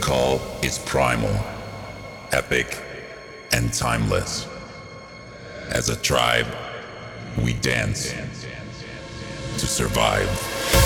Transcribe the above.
call is primal, epic, and timeless. As a tribe, we dance to survive.